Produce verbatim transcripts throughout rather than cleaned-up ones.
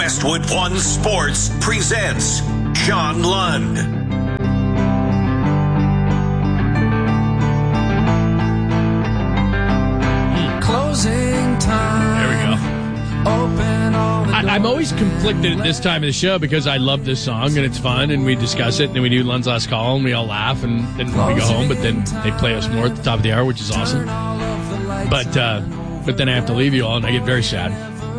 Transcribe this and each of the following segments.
Westwood One Sports presents John Lund. Closing time. There we go. Open all the I, I'm always conflicted at this time of the show because I love this song and it's fun and we discuss it and then we do Lund's Last Call and we all laugh and then we go home, but then they play us more at the top of the hour, which is awesome. But uh, but then I have to leave you all and I get very sad.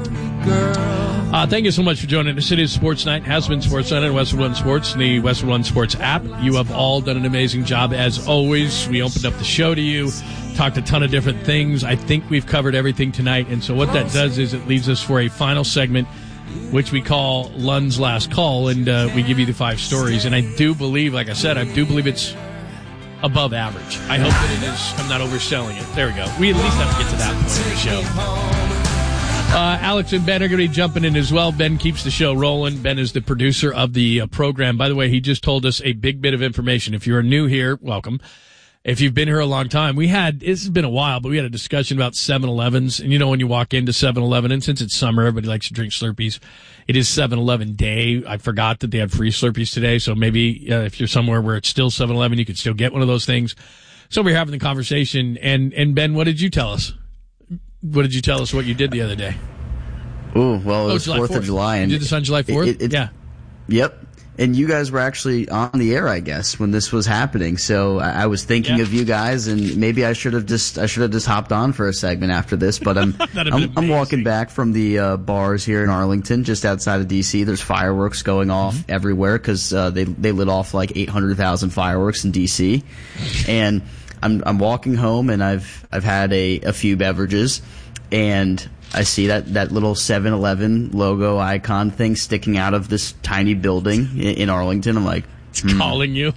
Uh, thank you so much for joining us. It is Sports Night, has been Sports Night on Westwood One Sports and the Westwood One Sports app. You have all done an amazing job as always. We opened up the show to you, talked a ton of different things. I think we've covered everything tonight. And so what that does is it leaves us for a final segment, which we call Lund's Last Call. And uh, we give you the five stories. And I do believe, like I said, I do believe it's above average. I hope that it is. I'm not overselling it. There we go. We at least have to get to that point of the show. Uh, Alex and Ben are going to be jumping in as well. Ben keeps the show rolling. Ben is the producer of the uh, program. By the way, he just told us a big bit of information. If you're new here, welcome. If you've been here a long time, we had, this has been a while, but we had a discussion about seven elevens. And you know, when you walk into seven eleven, and since it's summer, everybody likes to drink Slurpees. It is seven eleven day. I forgot that they had free Slurpees today. So maybe uh, if you're somewhere where it's still seven eleven, you could still get one of those things. So we're having the conversation. And, and Ben, what did you tell us? What did you tell us what you did the other day? Ooh, well, it oh, was July fourth fourth. of July. And you did this on July fourth? It, it, yeah. Yep. And you guys were actually on the air, I guess, when this was happening. So I, I was thinking yeah. of you guys, and maybe I should have just I should have just hopped on for a segment after this. But I'm I'm, I'm walking back from the uh, bars here in Arlington, just outside of D C. There's fireworks going off mm-hmm. everywhere because uh, they they lit off like eight hundred thousand fireworks in D C. And I'm I'm walking home, and I've I've had a, a few beverages, and I see that, that little seven eleven logo icon thing sticking out of this tiny building in, in Arlington. I'm like, it's hmm. calling you.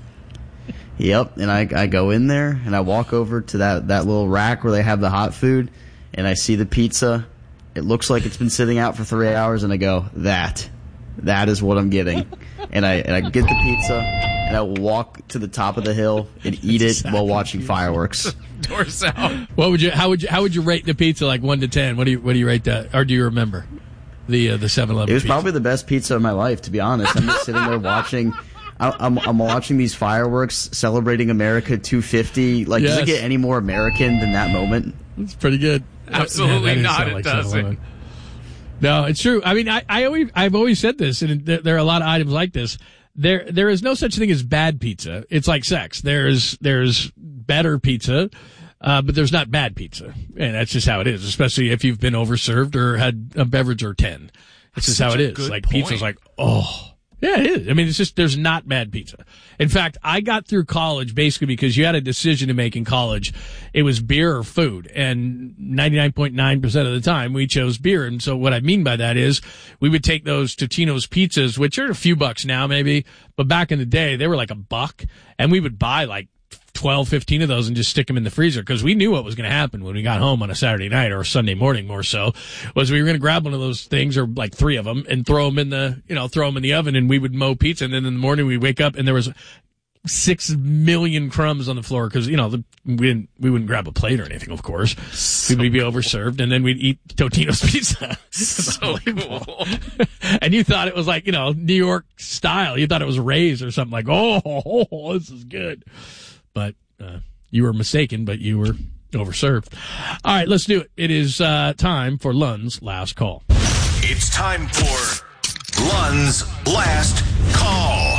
Yep. And I, I go in there and I walk over to that, that little rack where they have the hot food, and I see the pizza. It looks like it's been sitting out for three hours, and I go, that, that is what I'm getting. and I, and I get the pizza, and I walk to the top of the hill and eat it exactly. while watching fireworks. Doors out. What would you? How would you? How would you rate the pizza? Like one to ten. What do you? What do you rate that? Or do you remember the uh, the seven eleven? It was pizza? Probably the best pizza of my life, to be honest. I'm just sitting there watching. I'm I'm watching these fireworks celebrating America two fifty. Like, yes. Does it get any more American than that moment? It's pretty good. Absolutely Man, not. It like doesn't. No, it's true. I mean, I, I always I've always said this, and there, there are a lot of items like this. There there is no such thing as bad pizza. It's like sex. There's there's better pizza. Uh, but there's not bad pizza. And that's just how it is, especially if you've been overserved or had a beverage or ten. That's just how it is. Like, point. pizza's like, oh. Yeah, it is. I mean, it's just, there's not bad pizza. In fact, I got through college basically because you had a decision to make in college. It was beer or food. And ninety-nine point nine percent of the time we chose beer. And so what I mean by that is we would take those Totino's pizzas, which are a few bucks now maybe, but back in the day they were like a buck, and we would buy like twelve, fifteen of those and just stick them in the freezer because we knew what was going to happen when we got home on a Saturday night or a Sunday morning more so, was we were going to grab one of those things or like three of them and throw them in the, you know, throw them in the oven, and we would mow pizza. And then in the morning we'd wake up and there was six million crumbs on the floor because, you know, the, we didn't, we wouldn't grab a plate or anything, of course. So we'd be overserved, and then we'd eat Totino's pizza. So cool. And you thought it was like, you know, New York style. You thought it was Ray's or something like, oh, oh, oh this is good. But uh, you were mistaken, but you were overserved. All right, let's do it. It is uh, time for Lund's Last Call. It's time for Lund's Last Call.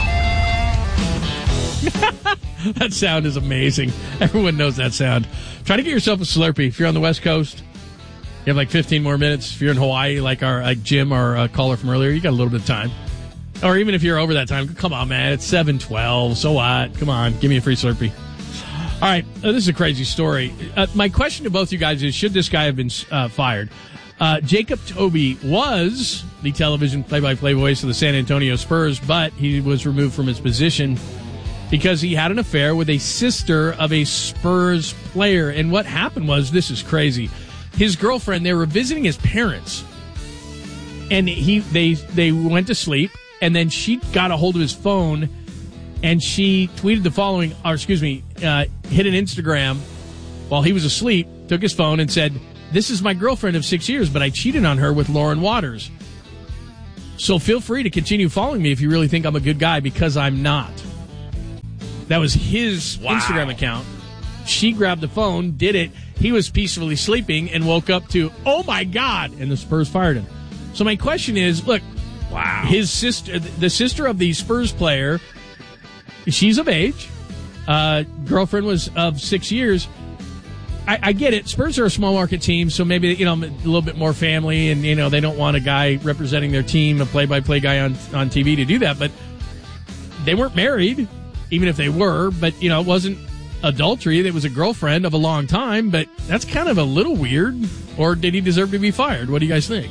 That sound is amazing. Everyone knows that sound. Try to get yourself a Slurpee. If you're on the West Coast, you have like fifteen more minutes. If you're in Hawaii, like our like Jim, our uh, caller from earlier, you got a little bit of time. Or even if you're over that time, come on, man. It's seven twelve. So what? Come on. Give me a free Slurpee. All right. Uh, this is a crazy story. Uh, my question to both you guys is, should this guy have been uh, fired? Uh, Jacob Toby was the television play-by-play voice of the San Antonio Spurs, but he was removed from his position because he had an affair with a sister of a Spurs player. And what happened was, this is crazy. His girlfriend, they were visiting his parents, and he they they went to sleep. And then she got a hold of his phone, and she tweeted the following, or excuse me, uh, hit an Instagram while he was asleep, took his phone and said, "This is my girlfriend of six years, but I cheated on her with Lauren Waters." So feel free to continue following me if you really think I'm a good guy, because I'm not. That was his Wow. Instagram account. She grabbed the phone, did it. He was peacefully sleeping and woke up to, oh my God, and the Spurs fired him. So my question is, look, Wow. his sister, the sister of the Spurs player, she's of age. Uh, girlfriend was of six years. I, I get it. Spurs are a small market team, so maybe, you know, a little bit more family, and, you know, they don't want a guy representing their team, a play-by-play guy on, on T V to do that. But they weren't married, even if they were. But, you know, it wasn't adultery. It was a girlfriend of a long time. But that's kind of a little weird. Or did he deserve to be fired? What do you guys think?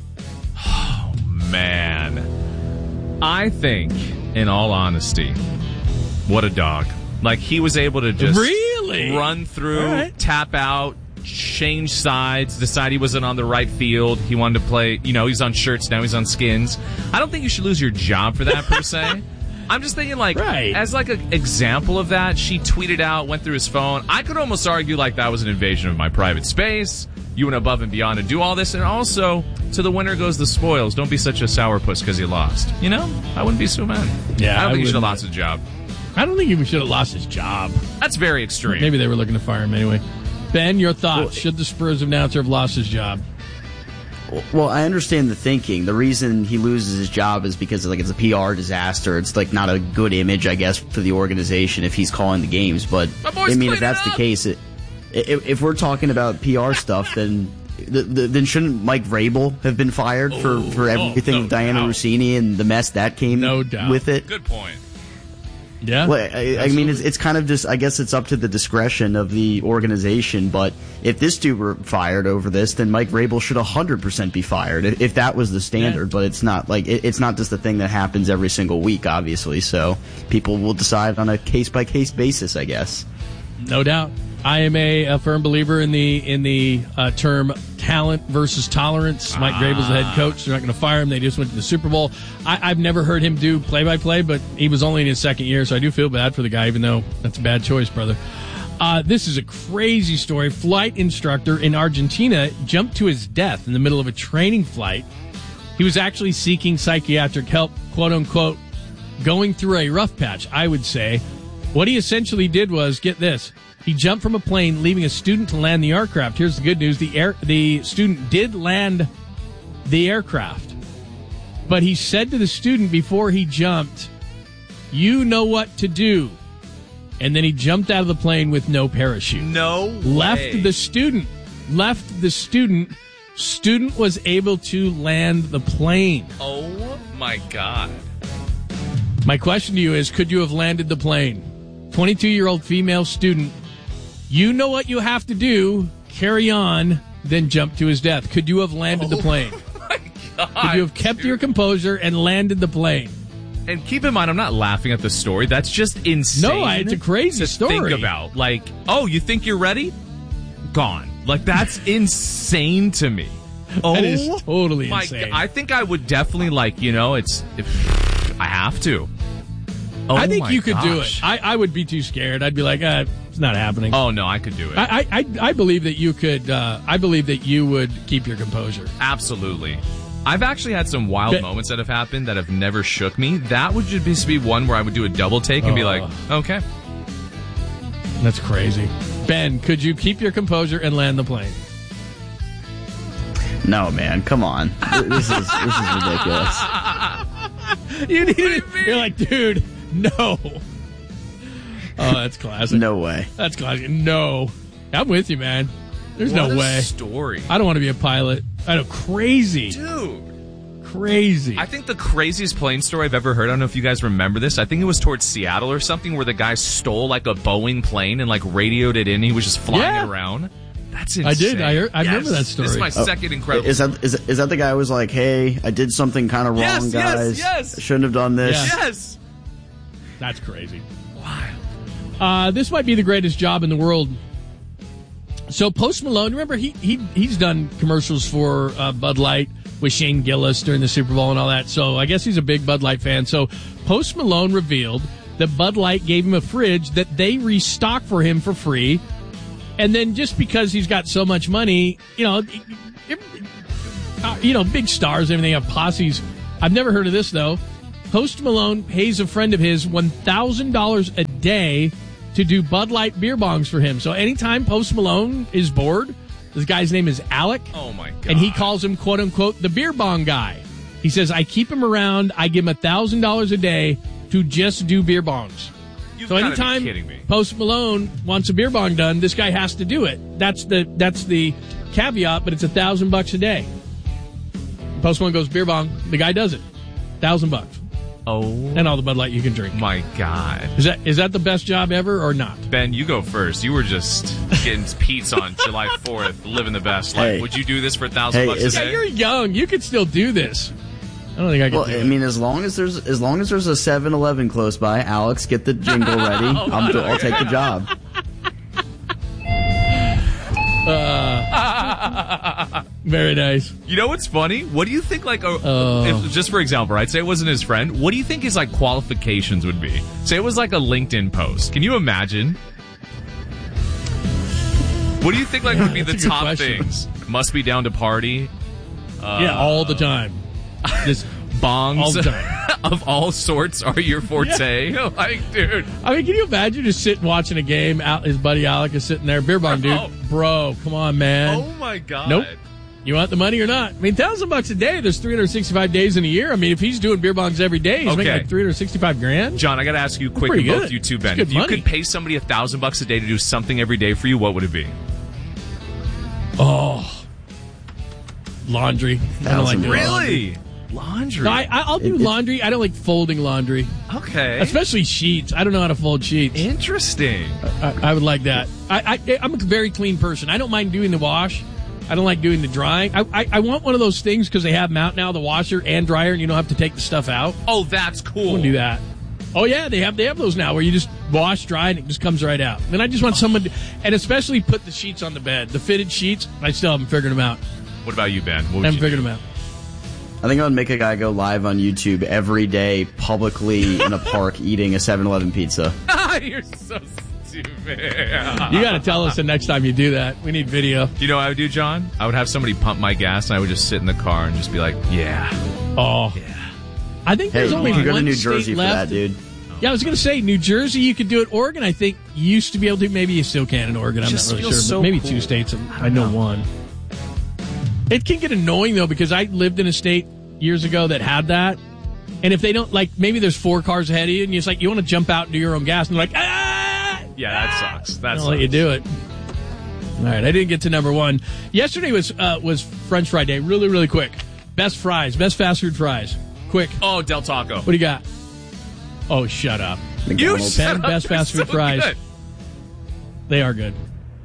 Man, I think, in all honesty, what a dog. Like, he was able to just Really? run through, All right. tap out, change sides, decide he wasn't on the right field. He wanted to play, you know, he's on shirts, now he's on skins. I don't think you should lose your job for that, per se. I'm just thinking, like, Right. as like an example of that, she tweeted out, went through his phone. I could almost argue like that was an invasion of my private space. You went above and beyond to do all this, and also, to the winner goes the spoils. Don't be such a sourpuss because you lost. You know? I wouldn't be so mad. Yeah, I don't I think he should have wouldn't. lost his job. I don't think he should have lost his job. That's very extreme. Maybe they were looking to fire him anyway. Ben, your thoughts. Well, Should the Spurs announcer have lost his job? Well, I understand the thinking. The reason he loses his job is because like it's a P R disaster. It's like not a good image, I guess, for the organization if he's calling the games. But My boy's I mean, cleaning if that's the up. case, it, if, if we're talking about P R stuff, then the, the, then shouldn't Mike Vrabel have been fired for, for everything oh, no with Diana doubt. Rossini and the mess that came No doubt. with it? Good point. Yeah. Well, I, I mean, it's, it's kind of just, I guess it's up to the discretion of the organization, but if this dude were fired over this, then Mike Vrabel should one hundred percent be fired, if, if that was the standard, Yeah. but it's not, like, it, it's not just a thing that happens every single week, obviously, so people will decide on a case-by-case basis, I guess. No doubt. I am a, a firm believer in the in the uh, term talent versus tolerance. Mike Vrabel's the head coach. They're not going to fire him. They just went to the Super Bowl. I, I've never heard him do play-by-play, but he was only in his second year, so I do feel bad for the guy, even though that's a bad choice, brother. Uh, this is a crazy story. Flight instructor in Argentina jumped to his death in the middle of a training flight. He was actually seeking psychiatric help, quote-unquote, going through a rough patch, I would say. What he essentially did was, get this, he jumped from a plane, leaving a student to land the aircraft. Here's the good news. The air, the student did land the aircraft. But he said to the student before he jumped, you know what to do. And then he jumped out of the plane with no parachute. No Left way. the student. Left the student. Student was able to land the plane. Oh, my God. My question to you is, could you have landed the plane? twenty-two-year-old female student. You know what you have to do. Carry on, then jump to his death. Could you have landed the plane? My God. Could you have kept dude. your composure and landed the plane? And keep in mind, I'm not laughing at the story. That's just insane. No, I- it's a crazy to story. think about. Like, oh, you think you're ready? Gone. Like, that's insane to me. Oh, That is totally my insane. God. I think I would definitely, like, you know, it's, if, I have to. Oh, I think my you could do it. gosh. I, I would be too scared. I'd be like, uh, it's not happening. Oh, no, I could do it. I, I, I I believe that you could. Uh, I believe that you would keep your composure. Absolutely. I've actually had some wild But- moments that have happened that have never shook me. That would just be one where I would do a double take and be Oh. like, okay. That's crazy. Ben, could you keep your composure and land the plane? No, man, come on. This is, this is ridiculous. You need it. You're like, dude, no. Oh, that's classic. No way. That's classic. No. I'm with you, man. There's What no a way. story. I don't want to be a pilot. I know. Crazy. Dude. Crazy. I think the craziest plane story I've ever heard, I don't know if you guys remember this, I think it was towards Seattle or something, where the guy stole like a Boeing plane and like radioed it in. He was just flying Yeah. it around. That's insane. I did. I heard- I remember that story. This is my Oh, second incredible. Is that is, is that the guy who was like, "Hey, I did something kind of wrong, Yes, yes, guys. yes. I shouldn't have done this." Yeah. Yes. That's crazy. Wild. Uh, this might be the greatest job in the world. So Post Malone, remember he he he's done commercials for uh, Bud Light with Shane Gillis during the Super Bowl and all that. So I guess he's a big Bud Light fan. So Post Malone revealed that Bud Light gave him a fridge that they restocked for him for free. And then just because he's got so much money, you know, it, it, uh, you know, big stars, everything have posses. I've never heard of this, though. Post Malone pays a friend of his one thousand dollars a day to do Bud Light beer bongs for him. So anytime Post Malone is bored, this guy's name is Alec. Oh, my God. And he calls him, quote unquote, the beer bong guy. He says, I keep him around. I give him one thousand dollars a day to just do beer bongs. You've so gotta anytime be kidding me. Post Malone wants a beer bong done, this guy has to do it. That's the that's the caveat, but it's a thousand bucks a day. Post Malone goes beer bong. The guy does it. Thousand bucks. Oh, and all the Bud Light you can drink. My God. Is that is that the best job ever or not? Ben, you go first. You were just getting pizza on July fourth, living the best life. Hey. Would you do this for a thousand Hey, bucks a is- Yeah, day? you're young. You could still do this. I don't think I can Well, do I it. mean, as long as there's as long as there's a seven eleven close by, Alex, get the jingle ready. I'm do, I'll take the job. Very nice. You know what's funny? What do you think, like, a, Oh. if, just for example, right? Say it wasn't his friend. What do you think his, like, qualifications would be? Say it was, like, a LinkedIn post. Can you imagine? What do you think, like, would be the That's a good top question. things? Must be down to party. Uh, Yeah, all the time. Just bongs all the time. of all sorts are your forte. Like, dude. I mean, can you imagine just sitting watching a game? Out, his buddy Alec is sitting there, beer bong, dude. Oh. Bro, come on, man. Oh, my God. Nope. You want the money or not? I mean, thousand bucks a day. There's three hundred sixty-five days in a year. I mean, if he's doing beer bongs every day, he's Okay. making like three hundred sixty-five grand. John, I got to ask you quick, pretty and both good. you two, It's Ben. good If you money. could pay somebody a thousand bucks a day to do something every day for you, what would it be? Oh, laundry. I don't like doing laundry. Really? Laundry. No, I, I- I'll do It- it- laundry. I don't like folding laundry, okay. especially sheets. I don't know how to fold sheets. Interesting. I, I would like that. I, I, I'm a very clean person. I don't mind doing the wash. I don't like doing the drying. I, I, I want one of those things because they have them out now, the washer and dryer, and you don't have to take the stuff out. Oh, that's I cool. want to do that. Oh yeah, they have they have those now where you just wash, dry, and it just comes right out. And I just want someone, to, and especially put the sheets on the bed, the fitted sheets. I still haven't figured them out. What about you, Ben? What I would haven't you figured do? them out. I think I would make a guy go live on YouTube every day, publicly in a park, eating a seven eleven pizza. You're so stupid. You got to tell us the next time you do that. We need video. You know what I would do, John? I would have somebody pump my gas, and I would just sit in the car and just be like, yeah. Oh, Yeah. I think Hey, there's you only can go to one New state Jersey for left. that, dude. Yeah, I was going to say New Jersey. You could do it. Oregon, I think, used to be able to. Maybe you still can in Oregon. I'm Just not really feels sure. so but maybe cool. two states. I know one. It can get annoying though because I lived in a state years ago that had that, and if they don't like, maybe there's four cars ahead of you, and you're just like, you want to jump out and do your own gas, and they're like, ah, Yeah, that sucks. That I'll sucks. let you do it. All right, I didn't get to number one. Yesterday was uh, was French Fry Day. Really, really quick. Best fries, best fast food fries. Quick. Oh, Del Taco. What do you got? Oh, shut up. You McDonald's. shut Ben, up. best They're fast food so fries. good. They are good.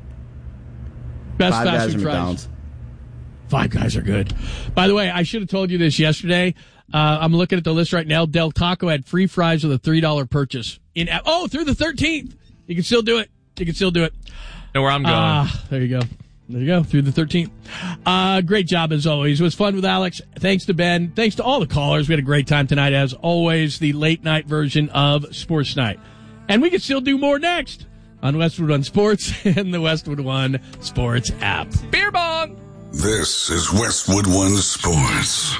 Best Five fast guys food at fries. McDonald's. Five Guys are good. By the way, I should have told you this yesterday. Uh, I'm looking at the list right now. Del Taco had free fries with a three dollar purchase. In Oh, through the thirteenth. You can still do it. You can still do it. Know where I'm going. Ah, there you go. There you go. Through the thirteenth. Uh, great job as always. It was fun with Alex. Thanks to Ben. Thanks to all the callers. We had a great time tonight as always. The late night version of Sports Night. And we can still do more next on Westwood One Sports and the Westwood One Sports app. Beer bong. This is Westwood One Sports.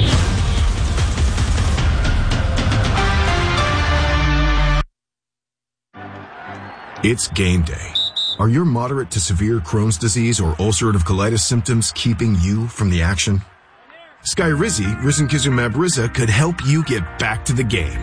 It's game day. Are your moderate to severe Crohn's disease or ulcerative colitis symptoms keeping you from the action? Skyrizi, risankizumab Riza, could help you get back to the game.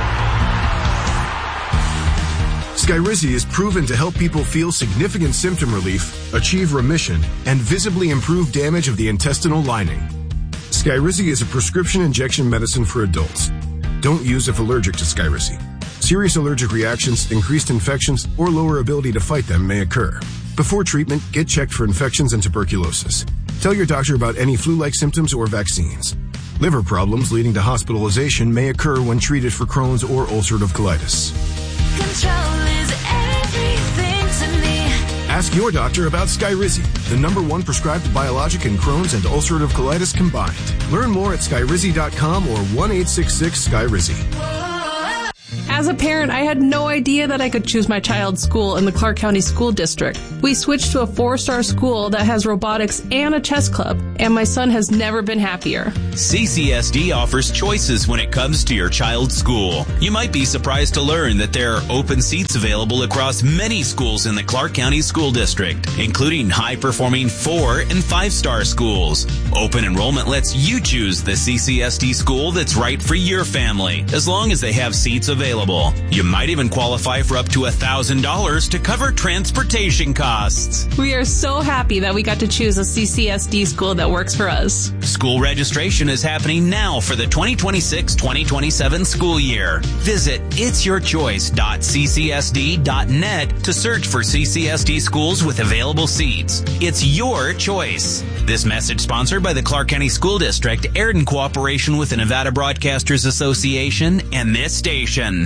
Skyrizi is proven to help people feel significant symptom relief, achieve remission, and visibly improve damage of the intestinal lining. Skyrizi is a prescription injection medicine for adults. Don't use if allergic to Skyrizi. Serious allergic reactions, increased infections, or lower ability to fight them may occur. Before treatment, get checked for infections and tuberculosis. Tell your doctor about any flu-like symptoms or vaccines. Liver problems leading to hospitalization may occur when treated for Crohn's or ulcerative colitis. Control is everything to me. Ask your doctor about Skyrizi, the number one prescribed biologic in Crohn's and ulcerative colitis combined. Learn more at skyrizi dot com or one eight six six Skyrizi. As a parent, I had no idea that I could choose my child's school in the Clark County School District. We switched to a four-star school that has robotics and a chess club, and my son has never been happier. C C S D offers choices when it comes to your child's school. You might be surprised to learn that there are open seats available across many schools in the Clark County School District, including high-performing four- and five-star schools. Open enrollment lets you choose the C C S D school that's right for your family, as long as they have seats available. You might even qualify for up to one thousand dollars to cover transportation costs. We are so happy that we got to choose a C C S D school that works for us. School registration is happening now for the twenty twenty-six twenty twenty-seven school year. Visit its your choice dot c c s d dot net to search for C C S D schools with available seats. It's your choice. This message sponsored by the Clark County School District, aired in cooperation with the Nevada Broadcasters Association and this station.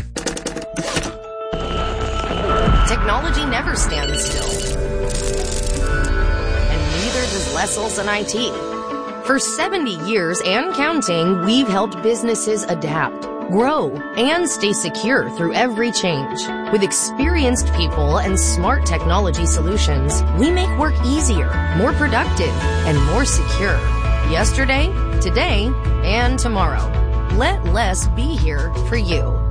Technology never stands still. And neither does Les Olson I T. For seventy years and counting, we've helped businesses adapt, grow, and stay secure through every change. With experienced people and smart technology solutions, we make work easier, more productive, and more secure. Yesterday, today, and tomorrow. Let Les be here for you.